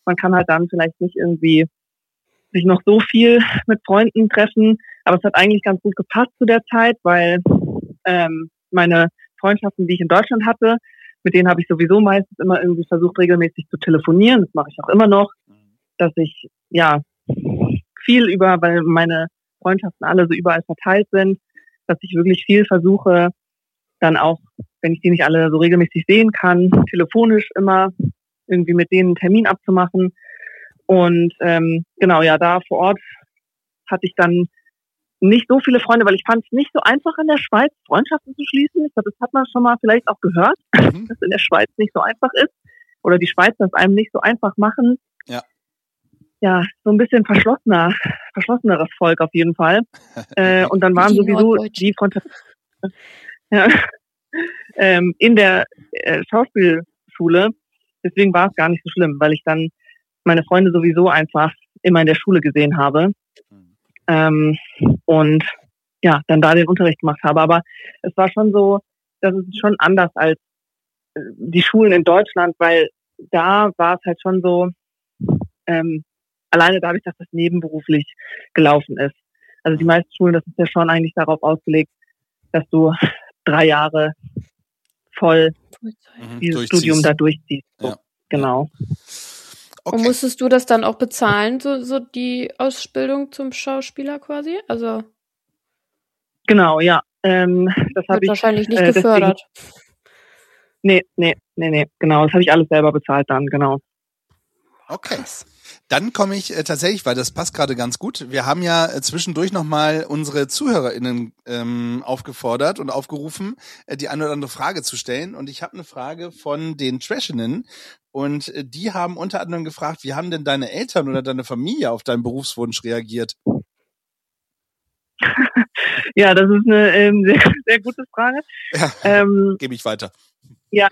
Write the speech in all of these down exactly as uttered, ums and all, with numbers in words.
man kann halt dann vielleicht nicht irgendwie sich noch so viel mit Freunden treffen, aber es hat eigentlich ganz gut gepasst zu der Zeit, weil ähm, meine Freundschaften, die ich in Deutschland hatte, mit denen habe ich sowieso meistens immer irgendwie versucht, regelmäßig zu telefonieren. Das mache ich auch immer noch, dass ich ja viel über, weil meine Freundschaften alle so überall verteilt sind, dass ich wirklich viel versuche, dann auch, wenn ich die nicht alle so regelmäßig sehen kann, telefonisch immer irgendwie mit denen einen Termin abzumachen. Und ähm, genau, ja, da vor Ort hatte ich dann nicht so viele Freunde, weil ich fand es nicht so einfach in der Schweiz, Freundschaften zu schließen. Ich glaube, das hat man schon mal vielleicht auch gehört, mhm. dass in der Schweiz nicht so einfach ist. Oder die Schweizer es einem nicht so einfach machen. Ja. Ja, so ein bisschen verschlossener, verschlosseneres Volk auf jeden Fall. äh, und dann waren sowieso die Freundschaften ja, ähm, in der äh, Schauspielschule. Deswegen war es gar nicht so schlimm, weil ich dann meine Freunde sowieso einfach immer in der Schule gesehen habe. Mhm. Ähm, und ja, dann da den Unterricht gemacht habe. Aber es war schon so, das ist schon anders als äh, die Schulen in Deutschland, weil da war es halt schon so, ähm, alleine dadurch, dass das nebenberuflich gelaufen ist. Also die meisten Schulen, das ist ja schon eigentlich darauf ausgelegt, dass du drei Jahre voll mhm, dieses Studium da durchziehst. So. Ja. Genau. Okay. Und musstest du das dann auch bezahlen, so, so die Ausbildung zum Schauspieler quasi? Also genau, ja. Ähm, das habe ich wahrscheinlich nicht äh, gefördert. Deswegen, nee, nee, nee, nee, genau. Das habe ich alles selber bezahlt dann, genau. Okay. Dann komme ich äh, tatsächlich, weil das passt gerade ganz gut. Wir haben ja äh, zwischendurch nochmal unsere ZuhörerInnen ähm, aufgefordert und aufgerufen, äh, die eine oder andere Frage zu stellen. Und ich habe eine Frage von den Trashinnen. Und äh, die haben unter anderem gefragt, wie haben denn deine Eltern oder deine Familie auf deinen Berufswunsch reagiert? Ja, das ist eine ähm, sehr, sehr gute Frage. Ja, ähm, gebe ich weiter. Ja,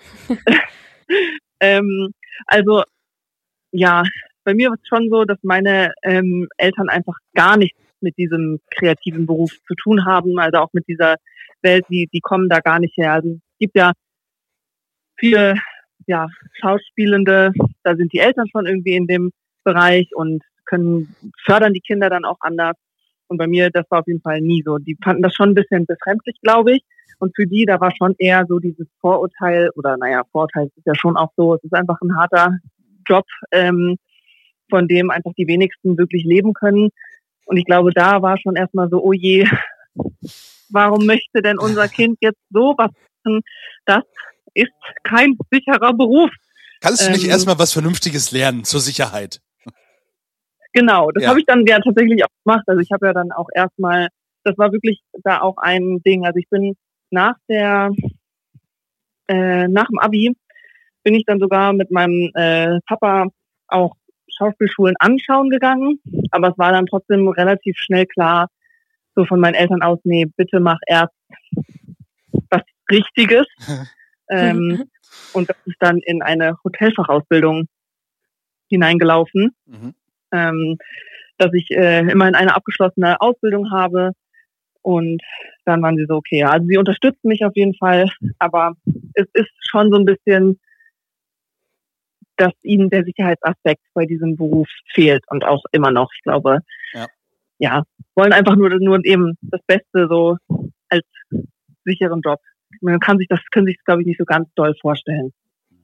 ähm, also ja, bei mir war es schon so, dass meine ähm, Eltern einfach gar nichts mit diesem kreativen Beruf zu tun haben, also auch mit dieser Welt, die die kommen da gar nicht her. Also es gibt ja viele ja Schauspielende, da sind die Eltern schon irgendwie in dem Bereich und können fördern die Kinder dann auch anders. Und bei mir, das war auf jeden Fall nie so. Die fanden das schon ein bisschen befremdlich, glaube ich. Und für die, da war schon eher so dieses Vorurteil, oder naja, Vorurteil ist ja schon auch so, es ist einfach ein harter Job, ähm, von dem einfach die wenigsten wirklich leben können. Und ich glaube, da war schon erstmal so, oh je, warum möchte denn unser Kind jetzt sowas machen? Das ist kein sicherer Beruf. Kannst du nicht ähm, erstmal was Vernünftiges lernen zur Sicherheit? Genau, das ja. habe ich dann ja tatsächlich auch gemacht. Also ich habe ja dann auch erstmal, das war wirklich da auch ein Ding. Also ich bin nach der, äh, nach dem Abi bin ich dann sogar mit meinem äh, Papa auch Schauspielschulen anschauen gegangen. Aber es war dann trotzdem relativ schnell klar, so von meinen Eltern aus, nee, bitte mach erst was Richtiges. ähm, und das ist dann in eine Hotelfachausbildung hineingelaufen. Mhm. Ähm, dass ich äh, immerhin eine abgeschlossene Ausbildung habe. Und dann waren sie so, okay, also sie unterstützen mich auf jeden Fall, aber es ist schon so ein bisschen, dass ihnen der Sicherheitsaspekt bei diesem Beruf fehlt und auch immer noch. Ich glaube, ja, ja wollen einfach nur, nur eben das Beste so als sicheren Job. Man kann sich das, können sich das, glaube ich, nicht so ganz doll vorstellen.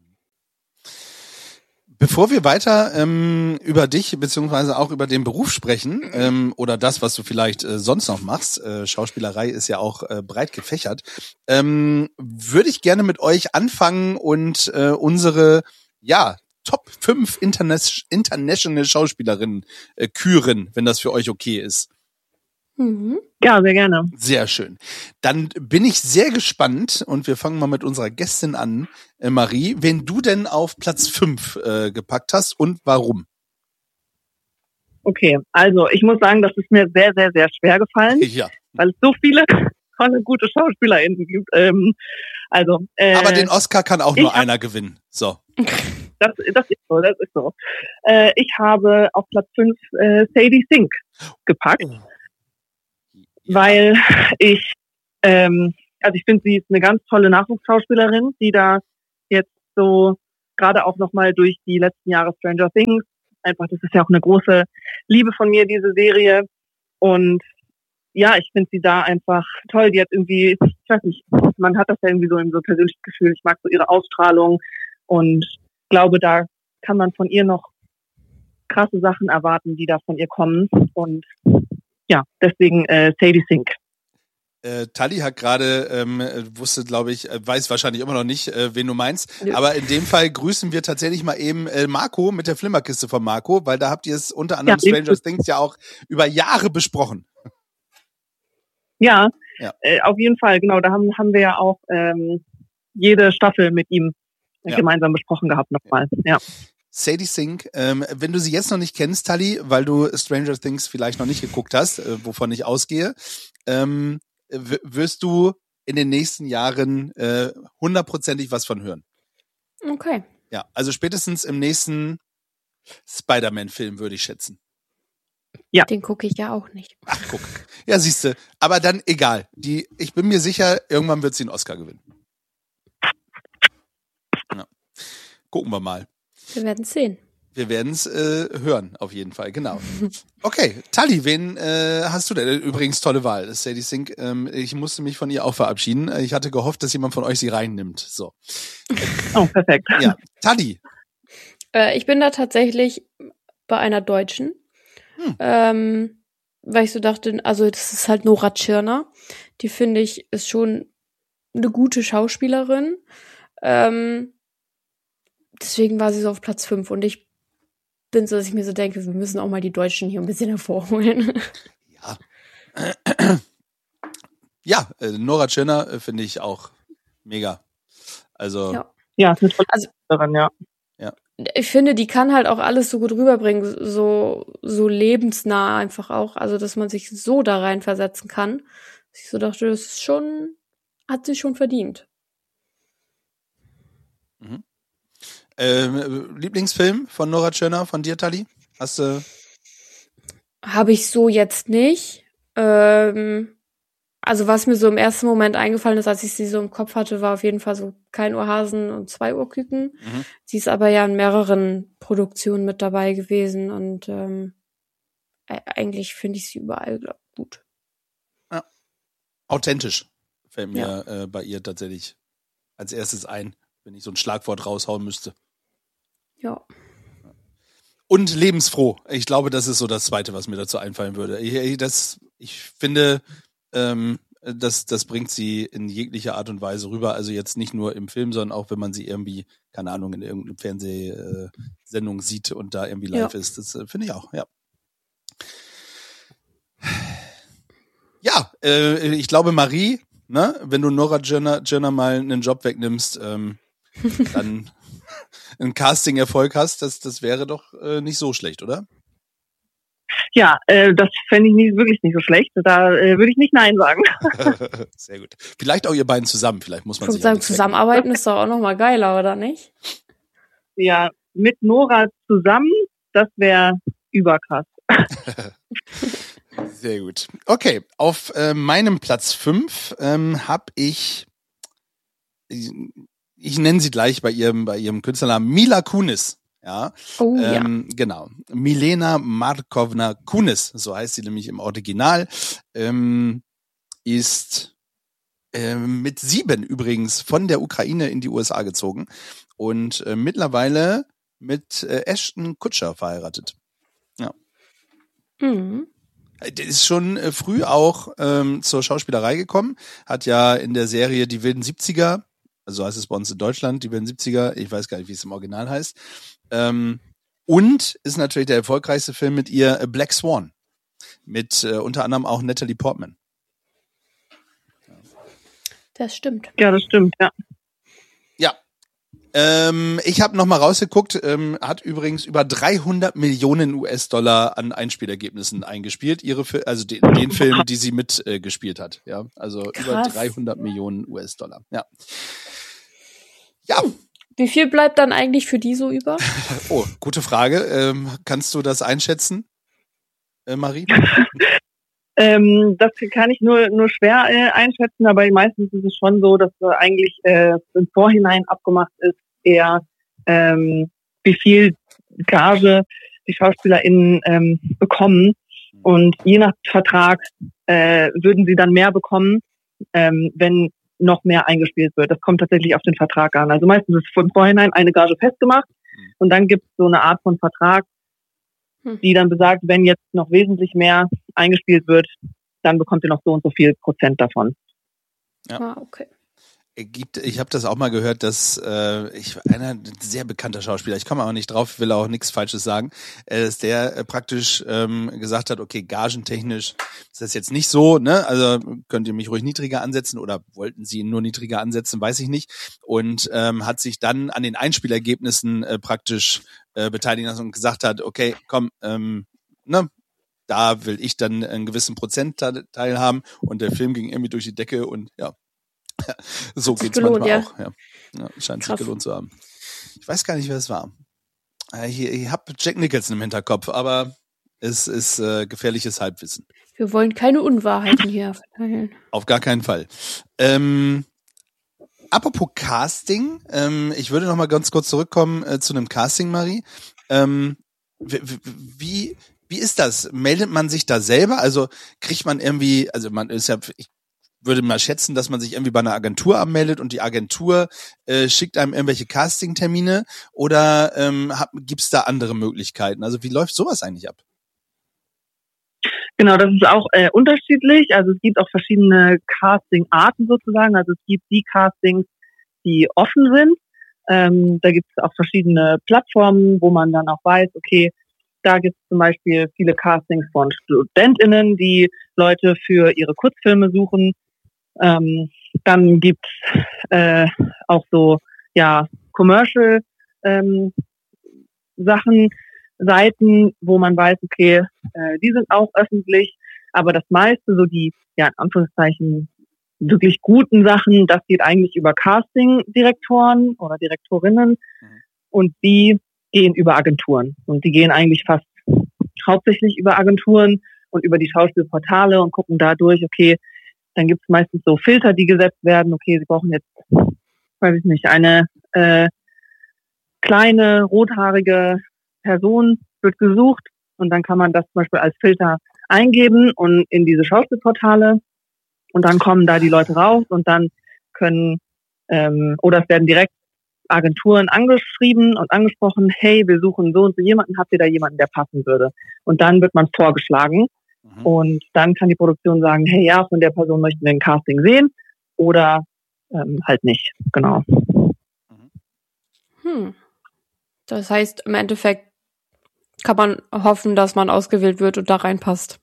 Bevor wir weiter ähm, über dich beziehungsweise auch über den Beruf sprechen ähm, oder das, was du vielleicht äh, sonst noch machst, äh, Schauspielerei ist ja auch äh, breit gefächert, ähm, würde ich gerne mit euch anfangen und äh, unsere ja Top fünf Interna- International Schauspielerinnen äh, küren, wenn das für euch okay ist. Mhm. Ja, sehr gerne. Sehr schön. Dann bin ich sehr gespannt und wir fangen mal mit unserer Gästin an, äh, Marie, wen du denn auf Platz fünf äh, gepackt hast und warum? Okay, also ich muss sagen, das ist mir sehr, sehr, sehr schwer gefallen, ja. weil es so viele tolle, gute SchauspielerInnen gibt. Ähm, also, äh, Aber den Oscar kann auch nur einer gewinnen. So. Das, das ist so, das ist so. Äh, ich habe auf Platz fünf äh, Sadie Sink gepackt. Oh. Weil ich, ähm, also ich finde, sie ist eine ganz tolle Nachwuchsschauspielerin, die da jetzt so gerade auch nochmal durch die letzten Jahre Stranger Things einfach, das ist ja auch eine große Liebe von mir, diese Serie. Und ja, ich finde sie da einfach toll. Die hat irgendwie, ich weiß nicht, man hat das ja irgendwie so in so ein persönliches Gefühl. Ich mag so ihre Ausstrahlung und glaube, da kann man von ihr noch krasse Sachen erwarten, die da von ihr kommen. Und ja, deswegen äh, Sadie Sink. Äh, Tali hat gerade, ähm, wusste, glaube ich, weiß wahrscheinlich immer noch nicht, äh, wen du meinst. Ja. Aber in dem Fall grüßen wir tatsächlich mal eben äh, Marco mit der Flimmerkiste von Marco, weil da habt ihr es unter anderem ja, Stranger Things ja auch über Jahre besprochen. Ja, ja. Äh, auf jeden Fall, genau. Da haben, haben wir ja auch ähm, jede Staffel mit ihm ja. gemeinsam besprochen gehabt nochmal. Ja. Sadie Sink, ähm, wenn du sie jetzt noch nicht kennst, Tali, weil du Stranger Things vielleicht noch nicht geguckt hast, äh, wovon ich ausgehe, ähm, w- wirst du in den nächsten Jahren äh, hundertprozentig was von hören. Okay. Ja, also spätestens im nächsten Spider-Man-Film würde ich schätzen. Ja. Den gucke ich ja auch nicht. Ach, guck. Ja, siehste. Aber dann egal. Die, ich bin mir sicher, irgendwann wird sie einen Oscar gewinnen. Ja. Gucken wir mal. Wir werden es sehen. Wir werden es äh, hören, auf jeden Fall, genau. Okay, Tali, wen äh, hast du denn? Übrigens tolle Wahl, Sadie Sink. Ähm, ich musste mich von ihr auch verabschieden. Ich hatte gehofft, dass jemand von euch sie reinnimmt. So. Oh, perfekt. Ja, Tali. Äh, ich bin da tatsächlich bei einer Deutschen. Hm. Ähm, weil ich so dachte, also das ist halt Nora Tschirner. Die finde ich ist schon eine gute Schauspielerin. Ähm, deswegen war sie so auf Platz fünf und ich bin so, dass ich mir so denke, wir müssen auch mal die Deutschen hier ein bisschen hervorholen. Ja. Ja, äh, Nora Tschirner äh, finde ich auch mega. Also. Ja, ja, ist eine tolle also, daran, ja. Ja. Ich finde, die kann halt auch alles so gut rüberbringen, so, so lebensnah einfach auch, also, dass man sich so da reinversetzen kann. Dass ich so dachte, das ist schon, hat sie schon verdient. Mhm. Ähm, Lieblingsfilm von Nora Tschirner, von dir, Tali? Hast du? Habe ich so jetzt nicht. Ähm, also was mir so im ersten Moment eingefallen ist, als ich sie so im Kopf hatte, war auf jeden Fall so Kein Ohrhasen und Zwei Ohrküken. Mhm. Sie ist aber ja in mehreren Produktionen mit dabei gewesen und ähm, eigentlich finde ich sie überall glaub, gut. Ja. Authentisch fällt mir ja. äh, bei ihr tatsächlich als erstes ein, wenn ich so ein Schlagwort raushauen müsste. Ja. Und lebensfroh. Ich glaube, das ist so das Zweite, was mir dazu einfallen würde. Ich, das, ich finde, ähm, das, das bringt sie in jeglicher Art und Weise rüber. Also jetzt nicht nur im Film, sondern auch, wenn man sie irgendwie, keine Ahnung, in irgendeiner Fernsehsendung sieht und da irgendwie live ja. ist. Das äh, finde ich auch, ja. Ja, äh, ich glaube, Marie, ne, wenn du Nora Tschirner, Tschirner mal einen Job wegnimmst, ähm, dann ein Casting-Erfolg hast, das, das wäre doch äh, nicht so schlecht, oder? Ja, äh, das fände ich nicht, wirklich nicht so schlecht. Da äh, würde ich nicht Nein sagen. Sehr gut. Vielleicht auch ihr beiden zusammen, vielleicht muss man ich sich sagen, zusammenarbeiten ist doch auch nochmal geiler, oder nicht? Ja, mit Nora zusammen, das wäre überkrass. Sehr gut. Okay, auf äh, meinem Platz fünf ähm, habe ich, ich, ich nenne sie gleich bei ihrem, bei ihrem Künstlernamen Mila Kunis. Ja, oh, ähm, ja. Genau. Milena Markovna Kunis, so heißt sie nämlich im Original, ähm, ist ähm, mit sieben übrigens von der Ukraine in die U S A gezogen und äh, mittlerweile mit äh, Ashton Kutcher verheiratet. Ja. Mhm. Der ist schon äh, früh auch ähm, zur Schauspielerei gekommen, hat ja in der Serie Die wilden siebziger, also heißt es bei uns in Deutschland, Die wilden siebziger, ich weiß gar nicht, wie es im Original heißt, ähm, und ist natürlich der erfolgreichste Film mit ihr äh, Black Swan, mit äh, unter anderem auch Natalie Portman. Das stimmt. Ja, das stimmt, ja. Ja. Ähm, ich habe nochmal rausgeguckt, ähm, hat übrigens über dreihundert Millionen U S-Dollar an Einspielergebnissen eingespielt, ihre, also den, den Film, die sie mitgespielt äh, hat. Ja, also krass. Über dreihundert Millionen U S-Dollar. Ja. Ja. Hm. Wie viel bleibt dann eigentlich für die so über? Oh, gute Frage. Ähm, kannst du das einschätzen, äh, Marie? ähm, das kann ich nur nur schwer äh, einschätzen, aber meistens ist es schon so, dass äh, eigentlich äh, im Vorhinein abgemacht ist, eher ähm, wie viel Gage die SchauspielerInnen ähm, bekommen. Und je nach Vertrag äh, würden sie dann mehr bekommen, ähm, wenn noch mehr eingespielt wird. Das kommt tatsächlich auf den Vertrag an. Also meistens ist von vornherein eine Gage festgemacht und dann gibt es so eine Art von Vertrag, die dann besagt, wenn jetzt noch wesentlich mehr eingespielt wird, dann bekommt ihr noch so und so viel Prozent davon. Ja. Ah, okay. Gibt, ich habe das auch mal gehört, dass äh, ich einer sehr bekannter Schauspieler, ich komme aber nicht drauf, will auch nichts Falsches sagen, äh, dass der äh, praktisch ähm, gesagt hat, okay, gagentechnisch ist das jetzt nicht so, ne? Also könnt ihr mich ruhig niedriger ansetzen oder wollten sie ihn nur niedriger ansetzen, weiß ich nicht. Und ähm, hat sich dann an den Einspielergebnissen äh, praktisch äh, beteiligen lassen und gesagt hat, okay, komm, ähm, ne? Da will ich dann einen gewissen Prozentteil haben und der Film ging irgendwie durch die Decke und ja. So Hat sich geht's gelohnt, manchmal ja. auch. Ja. Ja, scheint Krass. sich gelohnt zu haben. Ich weiß gar nicht, wer es war. Ich, ich habe Jack Nicholson im Hinterkopf, aber es ist äh, gefährliches Halbwissen. Wir wollen keine Unwahrheiten hier verteilen. Auf gar keinen Fall. Ähm, apropos Casting, ähm, ich würde noch mal ganz kurz zurückkommen äh, zu einem Casting, Marie. Ähm, wie wie ist das? Meldet man sich da selber? Also kriegt man irgendwie, also man ist ja, ich würde mal schätzen, dass man sich irgendwie bei einer Agentur anmeldet und die Agentur äh, schickt einem irgendwelche Casting-Termine oder ähm, gibt es da andere Möglichkeiten? Also wie läuft sowas eigentlich ab? Genau, das ist auch äh, unterschiedlich. Also es gibt auch verschiedene Casting-Arten sozusagen. Also es gibt die Castings, die offen sind. Ähm, da gibt es auch verschiedene Plattformen, wo man dann auch weiß, okay, da gibt es zum Beispiel viele Castings von StudentInnen, die Leute für ihre Kurzfilme suchen. Ähm, dann gibt's äh, auch so ja Commercial ähm, Sachen, Seiten, wo man weiß, okay, äh, die sind auch öffentlich, aber das meiste, so die ja in Anführungszeichen wirklich guten Sachen, das geht eigentlich über Casting-Direktoren oder Direktorinnen mhm. und die gehen über Agenturen und die gehen eigentlich fast hauptsächlich über Agenturen und über die Schauspielportale und gucken da durch, okay, dann gibt es meistens so Filter, die gesetzt werden. Okay, sie brauchen jetzt, weiß ich nicht, eine äh, kleine, rothaarige Person wird gesucht und dann kann man das zum Beispiel als Filter eingeben und in diese Schauspielportale und dann kommen da die Leute raus und dann können, ähm, oder es werden direkt Agenturen angeschrieben und angesprochen, hey, wir suchen so und so jemanden, habt ihr da jemanden, der passen würde? Und dann wird man vorgeschlagen. Und dann kann die Produktion sagen, hey, ja, von der Person möchten wir ein Casting sehen oder ähm, halt nicht. Genau. Hm. Das heißt, im Endeffekt kann man hoffen, dass man ausgewählt wird und da reinpasst.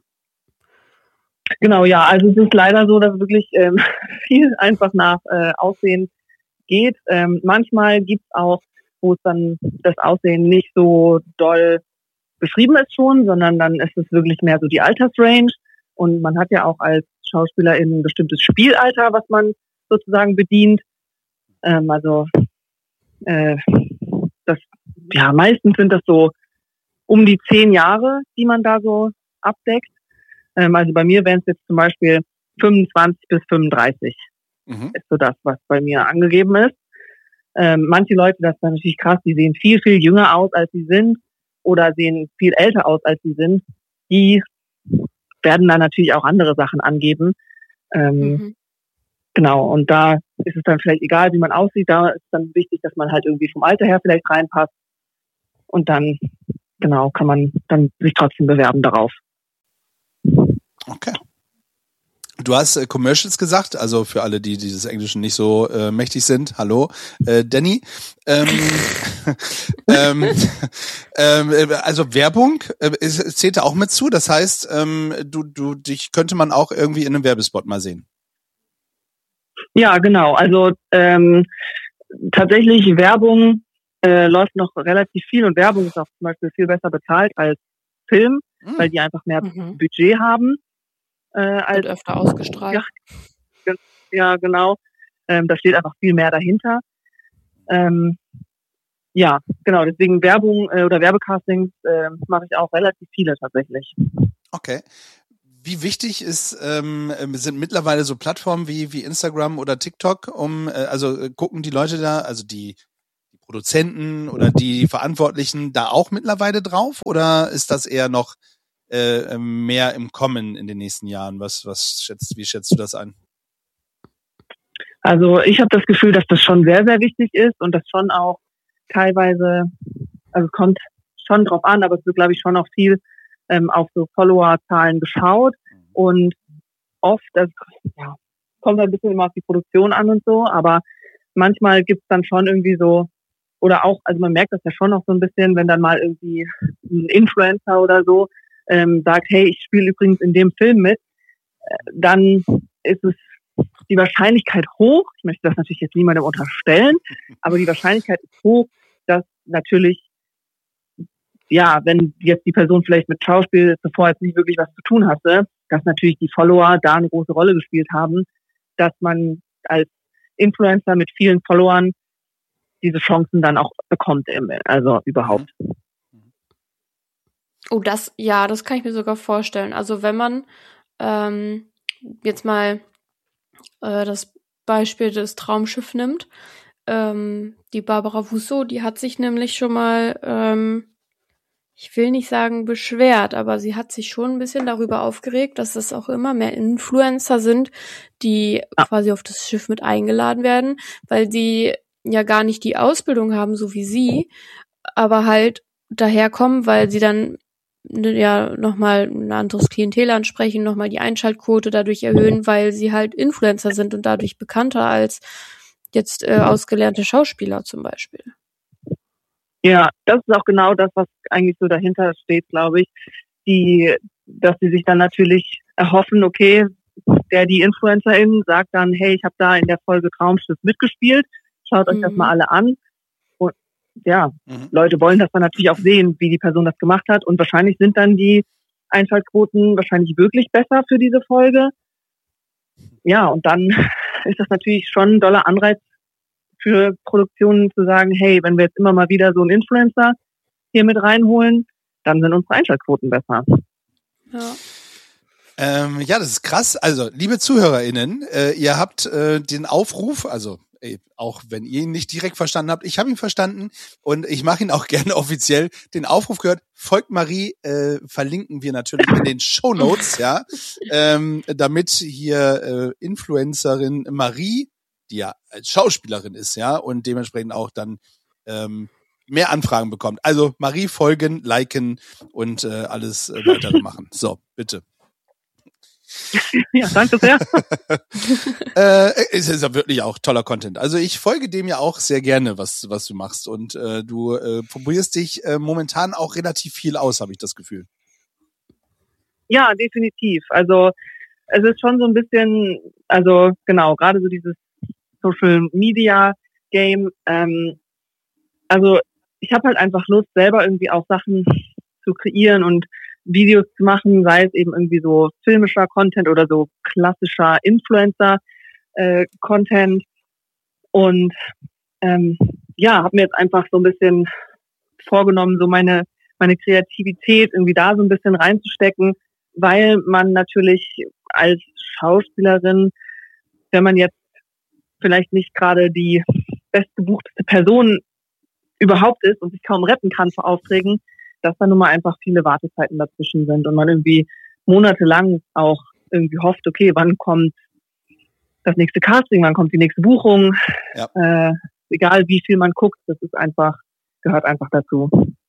Genau, ja. Also es ist leider so, dass wirklich ähm, viel einfach nach äh, Aussehen geht. Ähm, manchmal gibt es auch, wo es dann das Aussehen nicht so doll beschrieben ist schon, sondern dann ist es wirklich mehr so die Altersrange und man hat ja auch als Schauspielerin ein bestimmtes Spielalter, was man sozusagen bedient. Ähm, also äh, das, ja, meistens sind das so um die zehn Jahre, die man da so abdeckt. Ähm, also bei mir wären es jetzt zum Beispiel fünfundzwanzig bis fünfunddreißig. Mhm. Ist so das, was bei mir angegeben ist. Ähm, manche Leute, das ist dann natürlich krass, die sehen viel, viel jünger aus, als sie sind. Oder sehen viel älter aus, als sie sind, die werden dann natürlich auch andere Sachen angeben. Ähm, mhm. Genau, und da ist es dann vielleicht egal, wie man aussieht. Da ist dann wichtig, dass man halt irgendwie vom Alter her vielleicht reinpasst. Und dann, genau, kann man dann sich trotzdem bewerben darauf. Okay. Du hast äh, Commercials gesagt, also für alle, die dieses Englischen nicht so äh, mächtig sind. Hallo, äh, Danny. Ähm, ähm, ähm, also Werbung äh, ist, zählt da auch mit zu. Das heißt, ähm, du, du, dich könnte man auch irgendwie in einem Werbespot mal sehen. Ja, genau. Also ähm, tatsächlich Werbung äh, läuft noch relativ viel und Werbung ist auch zum Beispiel viel besser bezahlt als Film, mhm. weil die einfach mehr mhm. Budget haben. Äh, als, Wird öfter ausgestrahlt. Ja, ja genau. Ähm, da steht einfach viel mehr dahinter. Ähm, ja, genau. Deswegen Werbung äh, oder Werbecastings äh, mache ich auch relativ viele tatsächlich. Okay. Wie wichtig ist ähm, sind mittlerweile so Plattformen wie wie Instagram oder TikTok, um äh, also gucken die Leute da, also die, die Produzenten oder die Verantwortlichen da auch mittlerweile drauf? Oder ist das eher noch äh, mehr im Kommen in den nächsten Jahren? Was, was schätzt, wie schätzt du das ein? Also ich habe das Gefühl, dass das schon sehr, sehr wichtig ist und das schon auch teilweise, also es kommt schon drauf an, aber es wird, glaube ich, schon auch viel ähm, auf so Followerzahlen geschaut und oft, das ja, kommt ein bisschen immer auf die Produktion an und so, aber manchmal gibt's dann schon irgendwie so, oder auch, also man merkt das ja schon noch so ein bisschen, wenn dann mal irgendwie ein Influencer oder so ähm, sagt, hey, ich spiele übrigens in dem Film mit, äh, dann ist es die Wahrscheinlichkeit hoch, ich möchte das natürlich jetzt niemandem unterstellen, aber die Wahrscheinlichkeit ist hoch, dass natürlich, ja, wenn jetzt die Person vielleicht mit Schauspiel zuvor jetzt nicht wirklich was zu tun hatte, dass natürlich die Follower da eine große Rolle gespielt haben, dass man als Influencer mit vielen Followern diese Chancen dann auch bekommt, also überhaupt. Oh, das, ja, das kann ich mir sogar vorstellen. Also wenn man ähm, jetzt mal äh, das Beispiel des Traumschiff nimmt, ähm, die Barbara Wusso, die hat sich nämlich schon mal, ähm, ich will nicht sagen beschwert, aber sie hat sich schon ein bisschen darüber aufgeregt, dass es auch immer mehr Influencer sind, die ja. quasi auf das Schiff mit eingeladen werden, weil die ja gar nicht die Ausbildung haben, so wie sie, aber halt daherkommen, weil sie dann ja nochmal ein anderes Klientel ansprechen, nochmal die Einschaltquote dadurch erhöhen, weil sie halt Influencer sind und dadurch bekannter als jetzt äh, ausgelernte Schauspieler zum Beispiel. Ja, das ist auch genau das, was eigentlich so dahinter steht, glaube ich, die, dass sie sich dann natürlich erhoffen, okay, der, die Influencerin sagt dann, hey, ich habe da in der Folge Traumschiff mitgespielt, schaut euch mhm. das mal alle an. Und ja, mhm. Leute wollen das dann natürlich auch sehen, wie die Person das gemacht hat. Und wahrscheinlich sind dann die Einschaltquoten wahrscheinlich wirklich besser für diese Folge. Ja, und dann ist das natürlich schon ein doller Anreiz für Produktionen zu sagen, hey, wenn wir jetzt immer mal wieder so einen Influencer hier mit reinholen, dann sind unsere Einschaltquoten besser. Ja. Ähm, ja, das ist krass. Also, liebe ZuhörerInnen, äh, ihr habt äh, den Aufruf, also ey, auch wenn ihr ihn nicht direkt verstanden habt, ich habe ihn verstanden und ich mache ihn auch gerne offiziell, den Aufruf gehört, folgt Marie, äh, verlinken wir natürlich in den Shownotes, ja, ähm, damit hier äh, Influencerin Marie, die ja als Schauspielerin ist, ja, und dementsprechend auch dann ähm, mehr Anfragen bekommt. Also Marie folgen, liken und äh, alles äh, weitere machen. So, bitte. Ja, danke sehr. äh, es ist ja wirklich auch toller Content. Also ich folge dem ja auch sehr gerne, was was du machst. Und äh, du äh, probierst dich äh, momentan auch relativ viel aus, habe ich das Gefühl. Ja, definitiv. Also es ist schon so ein bisschen, also genau, gerade so dieses Social Media Game. Ähm, also ich habe halt einfach Lust, selber irgendwie auch Sachen zu kreieren und Videos zu machen, sei es eben irgendwie so filmischer Content oder so klassischer Influencer-Content. Äh, und ähm, ja, habe mir jetzt einfach so ein bisschen vorgenommen, so meine meine Kreativität irgendwie da so ein bisschen reinzustecken, weil man natürlich als Schauspielerin, wenn man jetzt vielleicht nicht gerade die bestgebuchteste Person überhaupt ist und sich kaum retten kann vor Aufträgen, dass da nun mal einfach viele Wartezeiten dazwischen sind und man irgendwie monatelang auch irgendwie hofft, okay, wann kommt das nächste Casting, wann kommt die nächste Buchung, ja. äh, egal wie viel man guckt, das ist einfach, gehört einfach dazu.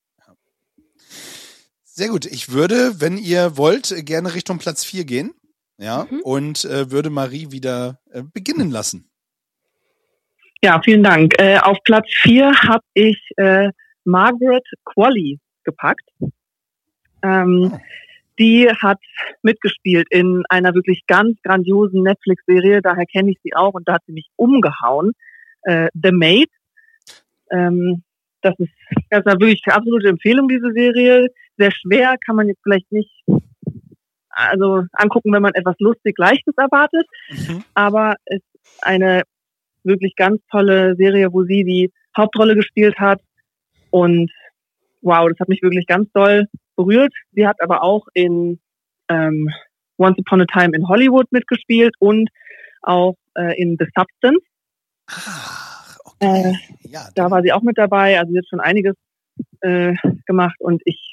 Sehr gut, ich würde, wenn ihr wollt, gerne Richtung Platz vier gehen, ja, mhm. und äh, würde Marie wieder äh, beginnen lassen. Ja, vielen Dank. Äh, auf Platz vier habe ich äh, Margaret Qualley gepackt. Ähm, oh. Die hat mitgespielt in einer wirklich ganz grandiosen Netflix-Serie, daher kenne ich sie auch und da hat sie mich umgehauen. Äh, The Maid. Ähm, das ist, das ist wirklich eine absolute Empfehlung, diese Serie. Sehr schwer, kann man jetzt vielleicht nicht also angucken, wenn man etwas lustig Leichtes erwartet. Mhm. Aber es ist eine wirklich ganz tolle Serie, wo sie die Hauptrolle gespielt hat. Und wow, das hat mich wirklich ganz doll berührt. Sie hat aber auch in ähm, Once Upon a Time in Hollywood mitgespielt und auch äh, in The Substance. Ach, Okay. Äh, ja, da war sie auch mit dabei. Also sie hat schon einiges äh, gemacht und ich